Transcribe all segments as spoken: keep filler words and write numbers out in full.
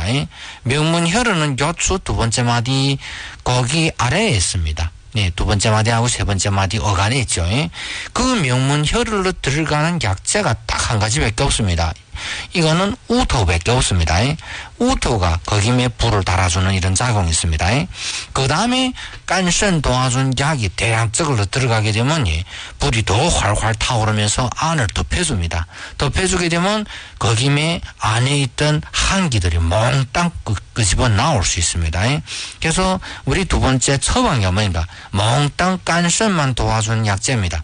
명문 혈흔은 요추 두 번째 마디 거기 아래에 있습니다. 네, 두 번째 마디하고 세 번째 마디 어간에 있죠. 그 명문 혈흔으로 들어가는 약재가 딱 한 가지밖에 없습니다. 이거는 우토밖에 없습니다. 우토가 거기에 불을 달아주는 이런 작용이 있습니다. 그 다음에 깐선 도와준 약이 대량적으로 들어가게 되면 불이 더 활활 타오르면서 안을 덮여줍니다. 덮여주게 되면 거기에 안에 있던 한기들이 몽땅 끄집어 나올 수 있습니다. 그래서 우리 두 번째 처방이 뭐입니까? 몽땅 깐선만 도와주는 약재입니다.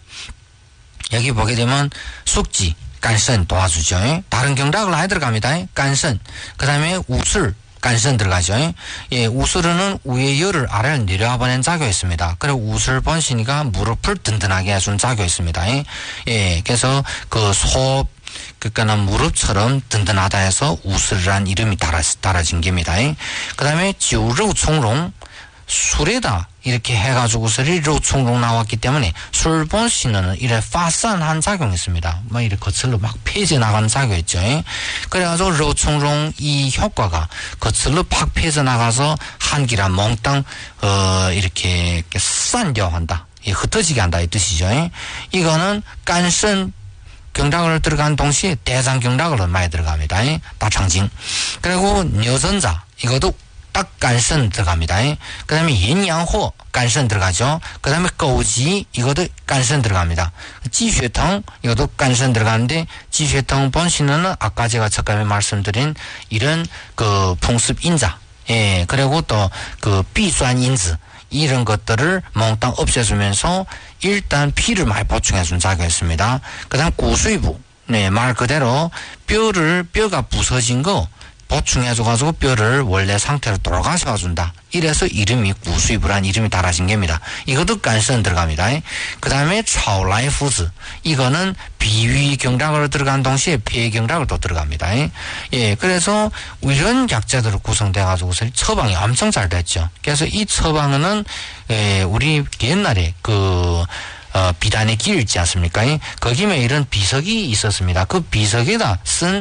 여기 보게 되면 숙지 깐선 도와주죠. 다른 경락을 아예 들어갑니다. 깐선. 그 다음에 우술, 깐선 들어가죠. 예, 우술은 위에 열을 아래를 내려보낸 작용이 있습니다. 그리고 우술 번신이가 무릎을 든든하게 해주는 작용이 있습니다. 예, 그래서 그 소, 그니까는 무릎처럼 든든하다 해서 우술이라는 이름이 달아, 달아진 겁니다. 그 다음에 지우르우 총롱, 술에다 이렇게 해가지고서 리로 총록 나왔기 때문에 술본신은 이래 파산한 작용이 있습니다. 뭐 이렇게 거칠로 막 폐져 나가는 작용이 있죠. 그래가지고 로총롱 이 효과가 거칠로 팍 폐져 나가서 한기라 몽땅 어 이렇게 싼려 한다. 흩어지게 한다 이 뜻이죠. 이거는 깐선 경락을 들어간 동시에 대장 경락으로 많이 들어갑니다. 다창징. 그리고 녀선자 이것도 딱 깐선 들어갑니다. 그 다음에 인양호 깐선 들어가죠. 그 다음에 꼬지 이것도 깐선 들어갑니다. 지血통 이것도 깐선 들어가는데 지血통 본신은 아까 제가 첫감에 말씀드린 이런 그 풍습 인자, 예, 그리고 또 그 비수한 인즈 이런 것들을 몽땅 없애주면서 일단 피를 많이 보충해주는 작용이 있습니다. 그 다음 구수이부, 네, 말 그대로 뼈를 뼈가 부서진 거 보충해줘가지고 뼈를 원래 상태로 돌아가셔준다. 이래서 이름이 구수이부란 이름이 달아진 겁니다. 이것도 깐선 들어갑니다. 그 다음에 차오라이푸즈 이거는 비위 경락으로 들어간 동시에 폐 경락으로 또 들어갑니다. 예, 그래서 이런 약재들을 구성돼가지고 처방이 엄청 잘 됐죠. 그래서 이 처방은 예, 우리 옛날에 그 어, 비단의 길 있지 않습니까? 거기에 이런 비석이 있었습니다. 그 비석에다 쓴,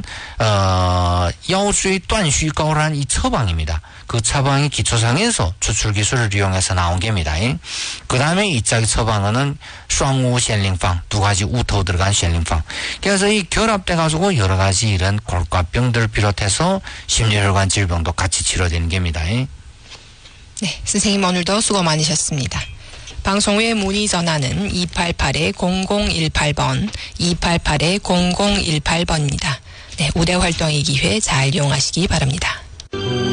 어, 야오주의断虚膏라는 이 처방입니다. 그 처방이 기초상에서 추출 기술을 이용해서 나온 겁니다. 그 다음에 이 짝의 처방은 쌍우 셴링팡, 두 가지 우토 들어간 셴링팡. 그래서 이 결합돼가지고 여러 가지 이런 골과병들을 비롯해서 심혈관 질병도 같이 치료되는 겁니다. 네, 선생님 오늘도 수고 많으셨습니다. 방송 후에 문의 전화는 이팔팔 공공일팔 번, 이팔팔 공공일팔 번입니다. 네, 우대 활동의 기회 잘 이용하시기 바랍니다.